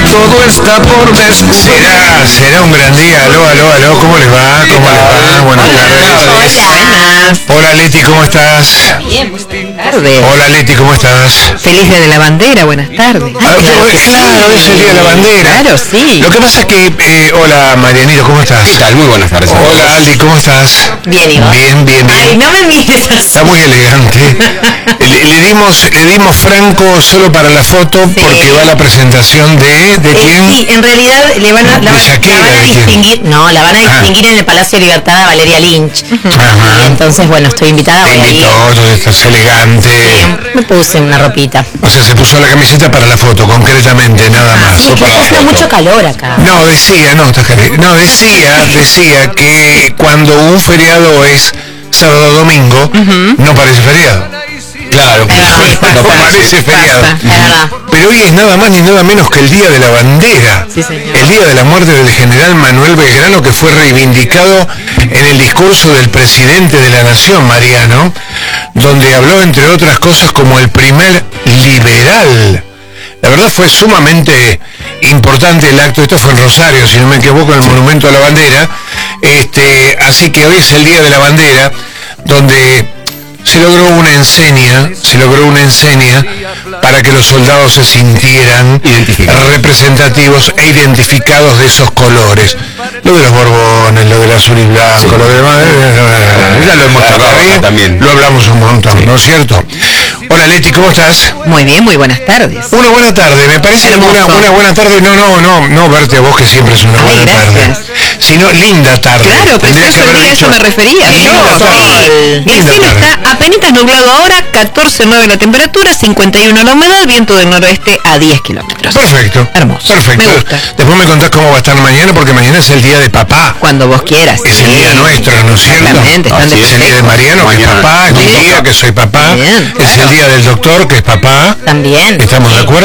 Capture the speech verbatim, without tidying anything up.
todo está por ver. Será, será un gran día. Aló, aló, aló, ¿cómo les va? ¿Cómo les va? Buenas tardes. Hola. Hola Leti, ¿cómo estás? Bien, buenas tardes. Hola Leti, ¿cómo estás? Feliz Día de la Bandera, buenas tardes. Ah, claro, claro, es el Día de la Bandera. Claro, sí. Lo que pasa es que, eh, hola Marianito, ¿cómo estás? ¿Qué tal? Muy buenas tardes. Hola Aldi, ¿cómo estás? Bien, ¿y vos? Bien, bien, bien. Ay, no me mires así. Está muy elegante. Le, le dimos, le dimos franco solo para la foto Sí. porque va la presentación de, ¿de Eh, quién? sí, en realidad le van a, la, De van- Shakira, la van a ¿de quién? distinguir, no, la van a Ah. distinguir en el Palacio de Libertad a Valeria Lynch. Ajá. Y entonces, bueno, estoy invitada, Te voy a ir. invitó, tú estás elegante. Me puse una ropita. O sea, se puso la camiseta para la foto, concretamente, nada más. Sí, que está haciendo mucho calor acá. No, decía, no, está cali- no, decía, decía que cuando un feriado es sábado o domingo, no parece feriado. Claro, Sí, pasa, no parece feriado. pasa, es verdad. Pero hoy es nada más ni nada menos que el Día de la Bandera, Sí, señor. el día de la muerte del general Manuel Belgrano, que fue reivindicado en el discurso del presidente de la Nación, Mariano, donde habló, entre otras cosas, como el primer liberal. La verdad fue sumamente importante el acto. Esto fue en Rosario, si no me equivoco, en el Monumento a la Bandera. Este, así que hoy es el Día de la Bandera, donde se logró una enseña, se logró una enseña para que los soldados se sintieran representativos e identificados de esos colores. Lo de los borbones, lo del azul y blanco, sí. Lo de... Ya lo hemos hablado también. Lo hablamos un montón, sí. ¿No es cierto? Hola Leti, ¿cómo estás? Muy bien, muy buenas tardes. Una buena tarde, me parece una, una buena tarde, no, no, no, no verte a vos que siempre es una Ay, buena gracias. tarde, sino linda tarde. Claro, precioso el día, eso me refería. Sí, Yo, linda tarde. el Linda cielo tarde. está apenas nublado ahora, catorce nueve la temperatura, cincuenta y uno la humedad, viento del noroeste a diez kilómetros. Perfecto. Hermoso. Perfecto. Me gusta. Después me contás cómo va a estar mañana, porque mañana es el día de papá. Cuando vos quieras. Es sí. el día nuestro, ¿no es cierto? Exactamente, están Así de es el día de Mariano, que es Mañana. papá, es mi Sí. día, que soy papá. Bien, Es el día del doctor, que es papá. También. ¿Estamos de acuerdo?